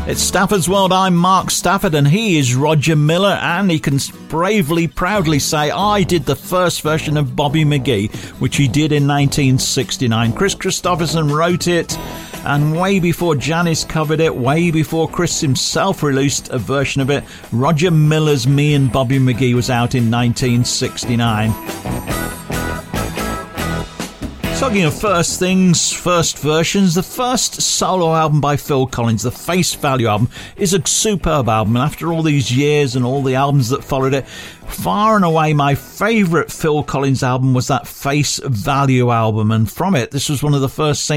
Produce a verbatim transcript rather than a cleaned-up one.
It's Stafford's World. I'm Mark Stafford and he is Roger Miller, and he can bravely, proudly say I did the first version of Bobby McGee, which he did in nineteen sixty-nine. Chris Christopherson wrote it, and way before Janis covered it, way before Chris himself released a version of it, Roger Miller's Me and Bobby McGee was out in nineteen sixty-nine. Talking of first things, first versions, the first solo album by Phil Collins, the Face Value album, is a superb album, and after all these years and all the albums that followed it, far and away my favourite Phil Collins album was that Face Value album, and from it, this was one of the first singles